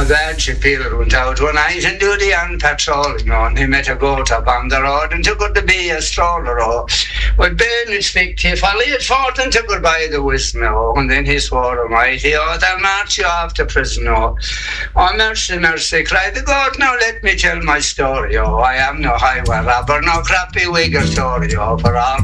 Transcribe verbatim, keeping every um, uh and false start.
a bad Peter went out one night and duty on patrolling on. He met a goat up on the road and took her to be a stroller. Oh, with bailiff's picked he followed forth and took her by the whistle. Oh, and then he swore almighty, oh, they'll march you off to prison. Oh, oh, mercy, mercy, cried the goat. Now let me tell my story. Oh, I am no highway robber, no crappy wigger Tory. Oh, for all